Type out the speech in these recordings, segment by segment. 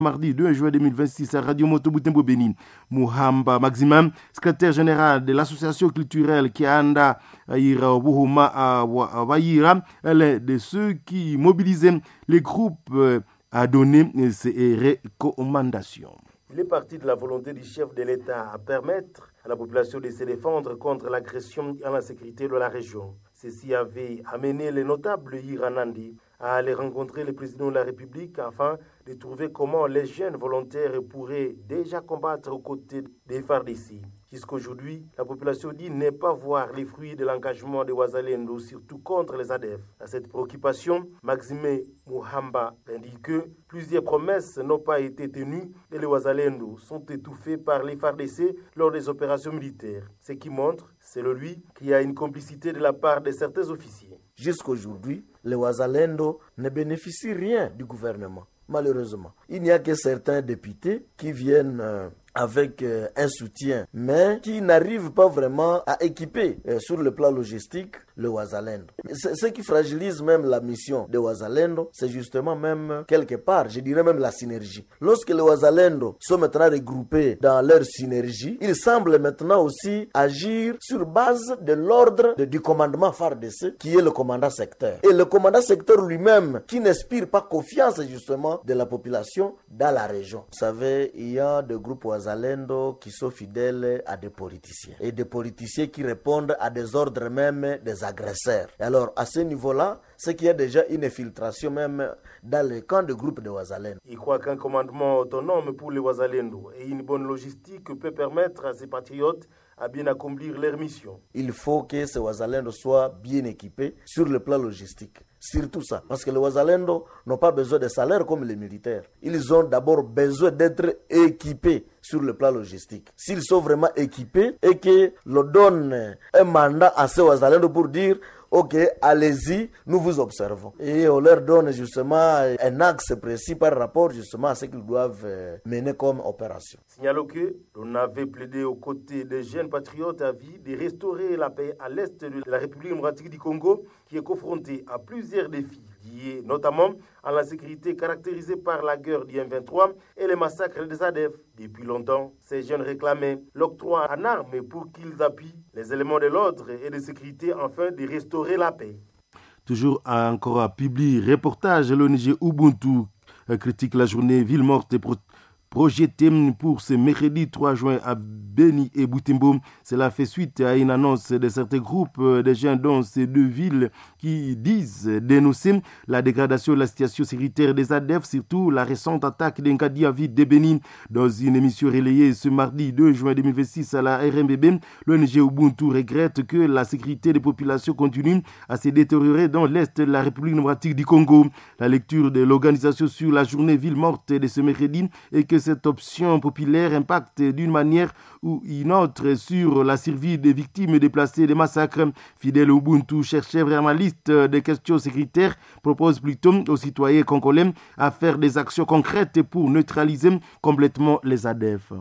Mardi 2 juin 2026 à Radio Moto Butembo Bénin. Muhamba Maximum, secrétaire général de l'association culturelle Kianda Aira Buhuma Wayira, elle est de ceux qui mobilisaient les groupes à donner ses recommandations. Il est parti de la volonté du chef de l'État à permettre à la population de se défendre contre l'agression et l'insécurité de la région. Ceci avait amené les notables Iranandi à aller rencontrer le président de la République afin de trouver comment les jeunes volontaires pourraient déjà combattre aux côtés des FARDC. Jusqu'aujourd'hui, la population dit ne pas voir les fruits de l'engagement de Wazalendo, surtout contre les ADF. À cette préoccupation, Maxime Muhamba indique que plusieurs promesses n'ont pas été tenues et les Wazalendo sont étouffés par les FARDC lors des opérations militaires. Ce qui montre, selon lui, qu'il y a une complicité de la part de certains officiers. Jusqu'aujourd'hui, les Wazalendo ne bénéficient rien du gouvernement, malheureusement. Il n'y a que certains députés qui viennent avec un soutien, mais qui n'arrivent pas vraiment à équiper sur le plan logistique le Wazalendo. Ce qui fragilise même la mission de Wazalendo, c'est justement même quelque part, je dirais même la synergie. Lorsque les Wazalendo sont maintenant regroupés dans leur synergie, ils semblent maintenant aussi agir sur base de l'ordre du commandement FARDC, qui est le commandant secteur. Et le commandant secteur lui-même, qui n'inspire pas confiance justement de la population dans la région. Vous savez, il y a des groupes Wazalendo qui sont fidèles à des politiciens. Et des politiciens qui répondent à des ordres même des agresseurs. Et alors, à ce niveau-là, c'est qu'il y a déjà une infiltration même dans le camp de groupe de Wazalendo. Il croit qu'un commandement autonome pour les Wazalendo et une bonne logistique peut permettre à ces patriotes à bien accomplir leur mission. Il faut que ces Wazalendo soient bien équipés sur le plan logistique. Surtout ça, parce que les Wazalendo n'ont pas besoin de salaire comme les militaires. Ils ont d'abord besoin d'être équipés sur le plan logistique. S'ils sont vraiment équipés et que l'on donne un mandat à ces Wazalendo pour dire ok, allez-y, nous vous observons. Et on leur donne justement un axe précis par rapport justement à ce qu'ils doivent mener comme opération. Signalons que l'on avait plaidé aux côtés des jeunes patriotes à vie de restaurer la paix à l'est de la République démocratique du Congo, qui est confrontée à plusieurs défis liés notamment à l'insécurité caractérisée par la guerre du M23 et les massacres des ADF. Depuis longtemps, ces jeunes réclamaient l'octroi en armes pour qu'ils appuient les éléments de l'ordre et de sécurité afin de restaurer la paix. Toujours encore à publier reportage, l'ONG Ubuntu critique la journée ville morte et projeté pour ce mercredi 3 juin à Beni et Butembo. Cela fait suite à une annonce de certains groupes de jeunes dans ces deux villes qui disent dénoncer la dégradation de la situation sécuritaire des ADF, surtout la récente attaque d'Enkadi à Vide de Beni. Dans une émission relayée ce mardi 2 juin 2026 à la RMBB, l'ONG Ubuntu regrette que la sécurité des populations continue à se détériorer dans l'est de la République démocratique du Congo. La lecture de l'organisation sur la journée ville morte de ce mercredi est que cette option populaire impacte d'une manière ou une autre sur la survie des victimes déplacées des massacres. Fidèle Ubuntu, chercheur vraiment liste des questions sécuritaires, propose plutôt aux citoyens congolais à faire des actions concrètes pour neutraliser complètement les ADF.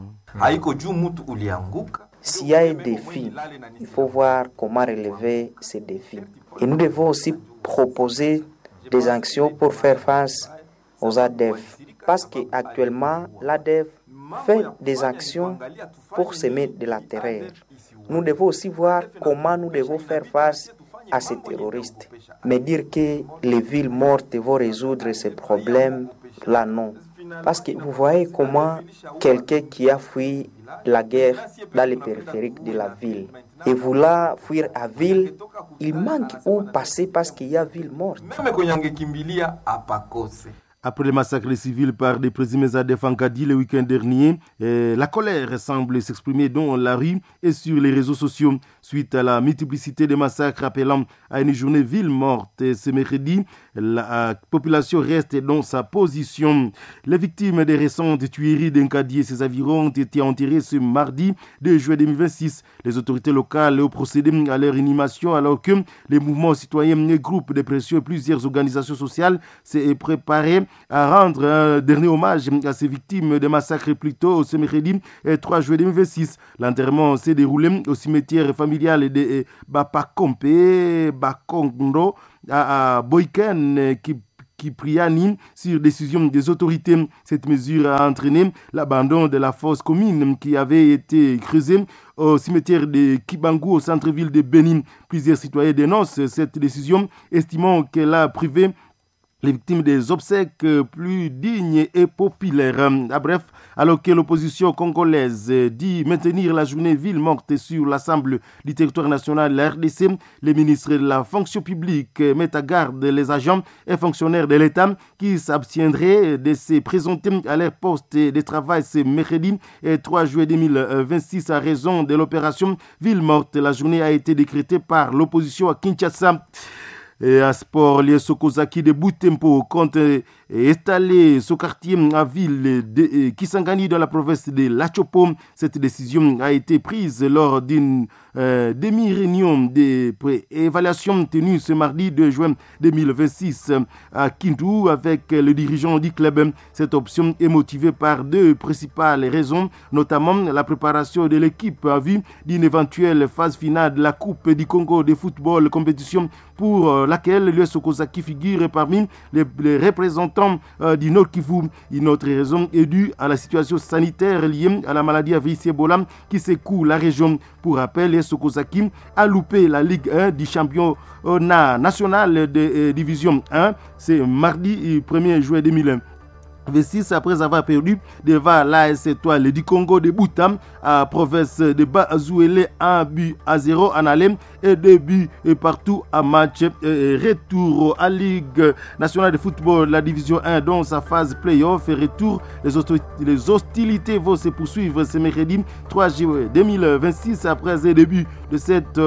S'il y a un défi, il faut voir comment relever ces défis. Et nous devons aussi proposer des actions pour faire face aux ADF. Parce qu'actuellement, l'ADF fait des actions pour semer de la terreur. Nous devons aussi voir comment nous devons faire face à ces terroristes. Mais dire que les villes mortes vont résoudre ces problèmes, là non. Parce que vous voyez comment quelqu'un qui a fui la guerre dans les périphériques de la ville et vouloir fuir à ville, il manque où passer parce qu'il y a ville morte. Après les massacres civils par des présumés ADF en Kadi le week-end dernier, la colère semble s'exprimer dans la rue et sur les réseaux sociaux suite à la multiplicité des massacres appelant à une journée ville morte. Ce mercredi, la population reste dans sa position. Les victimes des récentes tueries d'Enkadi et ses environs ont été enterrées ce mardi 2 juin 2026. Les autorités locales ont procédé à leur inhumation alors que les mouvements citoyens, les groupes de pression et plusieurs organisations sociales s'est préparé à rendre un dernier hommage à ces victimes de massacres plus tôt ce mercredi 3 juillet 2026. L'enterrement s'est déroulé au cimetière familial de Bapakompe, Bakondo, à Boyken, Kipriani sur décision des autorités. Cette mesure a entraîné l'abandon de la fosse commune qui avait été creusée au cimetière de Kibangu au centre-ville de Bénin. Plusieurs citoyens dénoncent cette décision, estimant qu'elle a privé les victimes des obsèques plus dignes et populaires. Bref, alors que l'opposition congolaise dit maintenir la journée ville morte sur l'ensemble du territoire national de la RDC, les ministres de la fonction publique mettent à garde les agents et fonctionnaires de l'État qui s'abstiendraient de se présenter à leur poste de travail ce mercredi 3 juillet 2026 à raison de l'opération ville morte. La journée a été décrétée par l'opposition à Kinshasa. Et à Sport, les Sokozaki de Boutempo comptent installer ce quartier à ville de Kisangani dans la province de Lachopo. Cette décision a été prise lors d'une demi-réunion de préévaluation tenue ce mardi 2 juin 2026 à Kindu avec le dirigeant du club. Cette option est motivée par deux principales raisons, notamment la préparation de l'équipe à vue d'une éventuelle phase finale de la Coupe du Congo de football, compétition pour laquelle l'US Sokozaki figure parmi les représentants du Nord Kivu. Une autre raison est due à la situation sanitaire liée à la maladie à virus Ebola qui secoue la région. Pour rappel, l'US Sokozaki a loupé la Ligue 1 du championnat national de Division 1. C'est mardi 1er juillet 2001. V6 après avoir perdu devant l'AS Étoile du Congo de Boutam à province de Bazouélé 1-0 en aller et 2 buts partout à match retour à Ligue nationale de football, la division 1 dans sa phase playoff et retour. Les hostilités vont se poursuivre ce mercredi 3 juillet 2026 après le début de cette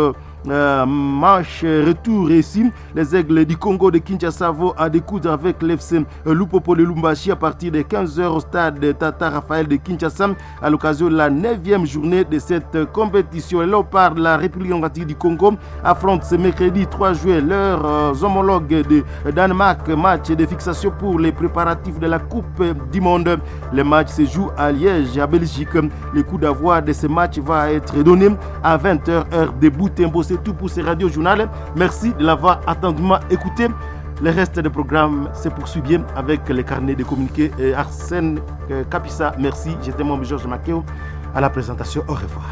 match retour ici. Les Aigles du Congo de Kinshasa vont à découdre avec l'FC Lupopo de Lumbashi à partir de 15h au stade Tata Raphaël de Kinshasa à l'occasion de la 9e journée de cette compétition. Les Léopards de la République démocratique du Congo affrontent ce mercredi 3 juillet leurs homologues de Danemark. Match de fixation pour les préparatifs de la Coupe du Monde. Le match se joue à Liège, à Belgique. Le coup d'envoi de ce match va être donné à 20h heure de Boutembo. C'est tout pour ce radio journal. Merci de l'avoir attentivement écouté. Le reste du programme se poursuit bien avec les carnets de communiqués et Arsène Kapissa. Merci. J'étais mon Georges Makeo à la présentation. Au revoir.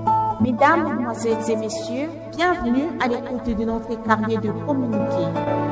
Mesdames, Mesdemoiselles et Messieurs, bienvenue à l'écoute de notre carnet de communiqués.